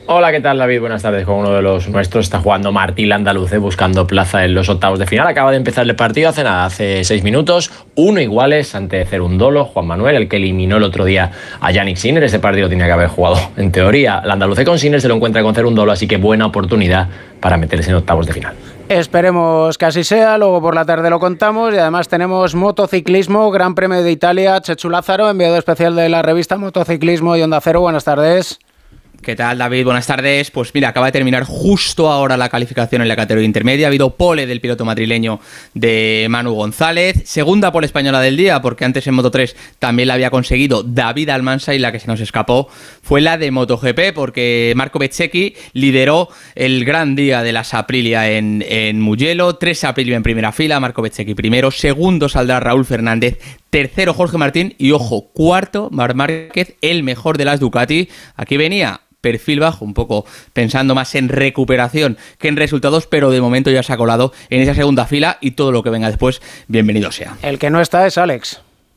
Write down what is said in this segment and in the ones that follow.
Hola, ¿qué tal, David? Buenas tardes. Con uno de los nuestros está jugando Martín Andaluce buscando plaza en los octavos de final. Acaba de empezar el partido hace 6 minutos. 1 iguales ante Cerundolo, Juan Manuel, el que eliminó el otro día a Yannick Sinner. Ese partido tenía que haber jugado, en teoría. El Andaluce con Sinner se lo encuentra con Cerundolo, así que buena oportunidad para meterse en octavos de final. Esperemos que así sea, luego por la tarde lo contamos y además tenemos motociclismo, Gran Premio de Italia, Chechu Lázaro, enviado especial de la revista Motociclismo y Onda Cero. Buenas tardes. ¿Qué tal, David? Buenas tardes. Pues mira, acaba de terminar justo ahora la calificación en la categoría intermedia. Ha habido pole del piloto madrileño de Manu González, segunda pole española del día, porque antes en Moto3 también la había conseguido David Almansa, y la que se nos escapó fue la de MotoGP, porque Marco Bezzecchi lideró el gran día de las Aprilia en Mugello. 3 Aprilia en primera fila, Marco Bezzecchi primero, segundo saldrá Raúl Fernández, tercero Jorge Martín y, ojo, cuarto Marc Márquez, el mejor de las Ducati. Aquí venía perfil bajo, un poco pensando más en recuperación que en resultados, pero de momento ya se ha colado en esa segunda fila y todo lo que venga después, bienvenido sea. El que no está es Alex.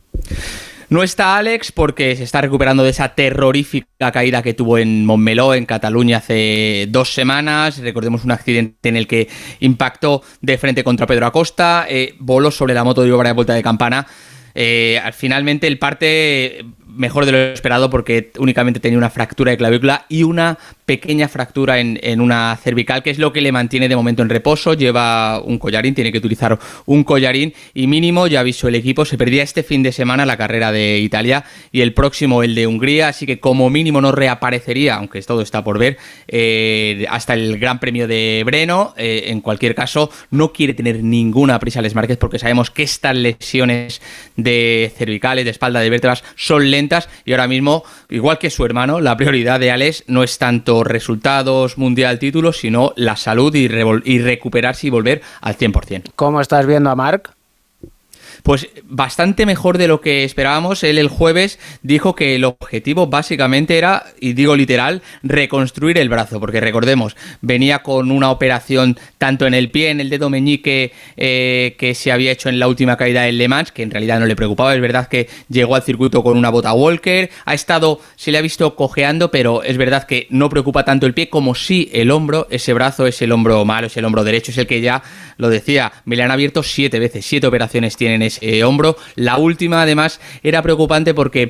No está Alex porque se está recuperando de esa terrorífica caída que tuvo en Montmeló, en Cataluña, hace 2 semanas. Recordemos un accidente en el que impactó de frente contra Pedro Acosta, voló sobre la moto de obra de vuelta de campana. Finalmente el parte mejor de lo esperado, porque únicamente tenía una fractura de clavícula y una pequeña fractura en una cervical, que es lo que le mantiene de momento en reposo. Lleva un collarín, tiene que utilizar un collarín, y mínimo, ya avisó el equipo, se perdía este fin de semana la carrera de Italia y el próximo el de Hungría, así que como mínimo no reaparecería, aunque todo está por ver, hasta el Gran Premio de Breno. En cualquier caso, no quiere tener ninguna prisa Alex Márquez, porque sabemos que estas lesiones de cervicales, de espalda, de vértebras son lentas, y ahora mismo, igual que su hermano, la prioridad de Alex no es tanto resultados, mundial, títulos, sino la salud y recuperarse y volver al 100%. ¿Cómo estás viendo a Marc? Pues bastante mejor de lo que esperábamos. Él el jueves dijo que el objetivo básicamente era, y digo literal, reconstruir el brazo, porque recordemos, venía con una operación tanto en el pie, en el dedo meñique, que se había hecho en la última caída en Le Mans, que en realidad no le preocupaba. Es verdad que llegó al circuito con una bota Walker, se le ha visto cojeando, pero es verdad que no preocupa tanto el pie como sí el hombro. Ese brazo es el hombro malo, es el hombro derecho, es el que ya, lo decía, me le han abierto 7 veces, 7 operaciones tienen ese hombro. La última, además, era preocupante porque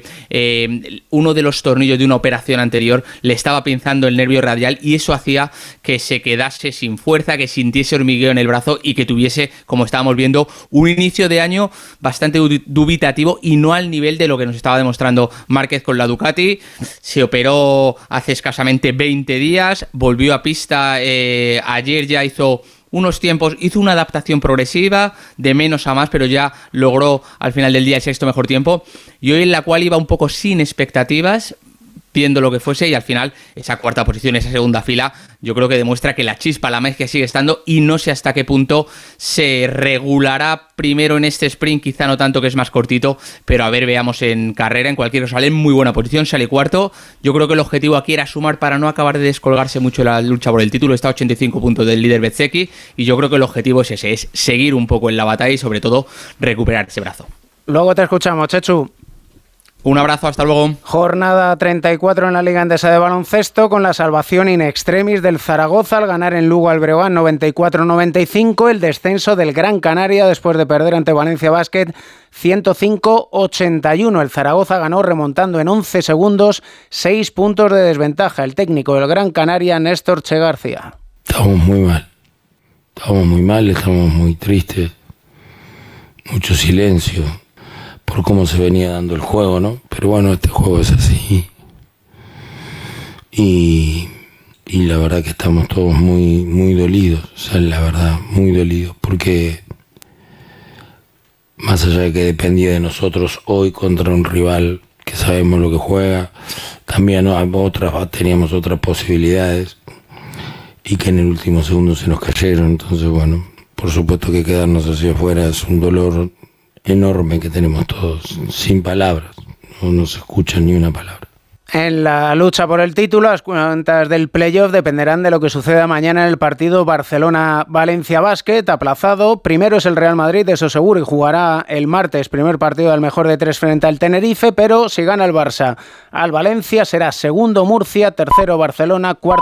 uno de los tornillos de una operación anterior le estaba pinzando el nervio radial, y eso hacía que se quedase sin fuerza, que sintiese hormigueo en el brazo y que tuviese, como estábamos viendo, un inicio de año bastante dubitativo y no al nivel de lo que nos estaba demostrando Márquez con la Ducati. Se operó hace escasamente 20 días, volvió a pista ayer, ya hizo unos tiempos, hizo una adaptación progresiva de menos a más, pero ya logró al final del día el 6º mejor tiempo, y hoy en la cual iba un poco sin expectativas, viendo lo que fuese, y al final esa 4ª posición, esa segunda fila, yo creo que demuestra que la chispa, la magia sigue estando, y no sé hasta qué punto se regulará primero en este sprint, quizá no tanto, que es más cortito, pero a ver, veamos en carrera. En cualquier caso, sale en muy buena posición, sale 4º. Yo creo que el objetivo aquí era sumar para no acabar de descolgarse mucho en la lucha por el título. Está a 85 puntos del líder Bezzecchi, y yo creo que el objetivo es ese, es seguir un poco en la batalla y sobre todo recuperar ese brazo. Luego te escuchamos, Chechu. Un abrazo, hasta luego. Jornada 34 en la Liga Endesa de baloncesto, con la salvación in extremis del Zaragoza al ganar en Lugo al Breogán 94-95, el descenso del Gran Canaria después de perder ante Valencia Basket 105-81. El Zaragoza ganó remontando en 11 segundos, 6 puntos de desventaja. El técnico del Gran Canaria, Néstor Che García. Estamos muy mal, estamos muy tristes, mucho silencio por cómo se venía dando el juego, ¿no? Pero bueno, este juego es así. Y la verdad que estamos todos muy dolidos, o sea, la verdad, muy dolidos, porque más allá de que dependía de nosotros hoy contra un rival que sabemos lo que juega, también teníamos otras posibilidades, y que en el último segundo se nos cayeron. Entonces, bueno, por supuesto que quedarnos hacia afuera es un dolor enorme que tenemos todos, sin palabras, no se escucha ni una palabra. En la lucha por el título, las cuentas del playoff dependerán de lo que suceda mañana en el partido Barcelona-Valencia Basket, aplazado. Primero es el Real Madrid, eso seguro, y jugará el martes, primer partido del mejor de 3 frente al Tenerife, pero si gana el Barça al Valencia será segundo Murcia, tercero Barcelona, cuarto